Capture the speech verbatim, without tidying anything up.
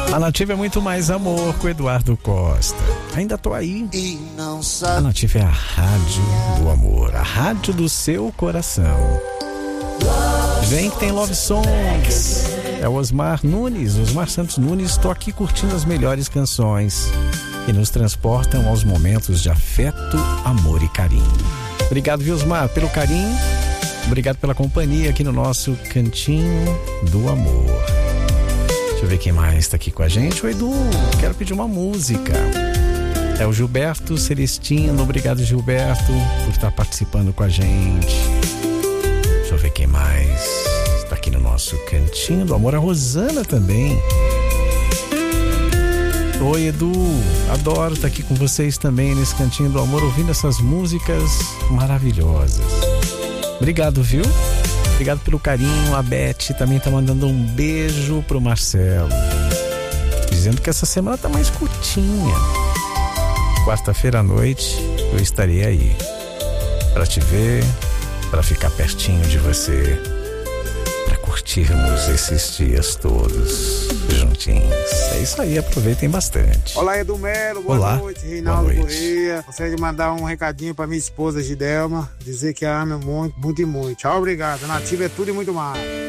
A Nativa é muito mais amor com Eduardo Costa. Ainda tô aí. A Nativa é a rádio do amor, a rádio do seu coração. Vem que tem Love Songs. É o Osmar Nunes, Osmar Santos Nunes. Tô aqui curtindo as melhores canções que nos transportam aos momentos de afeto, amor e carinho. Obrigado, viu, Osmar, pelo carinho. Obrigado pela companhia aqui no nosso Cantinho do Amor. Deixa eu ver quem mais está aqui com a gente. O Edu, quero pedir uma música. É o Gilberto Celestino. Obrigado, Gilberto, por estar participando com a gente. Deixa eu ver quem mais está aqui no nosso Cantinho do Amor. A Rosana também. Oi, Edu, adoro estar aqui com vocês também nesse Cantinho do Amor, ouvindo essas músicas maravilhosas. Obrigado, viu? Obrigado pelo carinho. A Beth também tá mandando um beijo pro Marcelo, dizendo que essa semana tá mais curtinha. Quarta-feira à noite eu estarei aí para te ver, para ficar pertinho de você, para curtirmos esses dias todos juntinhos. É isso aí, aproveitem bastante. Olá, Edu Melo, boa Olá. noite, Reinaldo Boa noite. Corrêa. Gostaria de mandar um recadinho pra minha esposa Gidelma, dizer que a amo muito, muito e muito. Tchau, obrigado. Nativa é tudo e muito mais.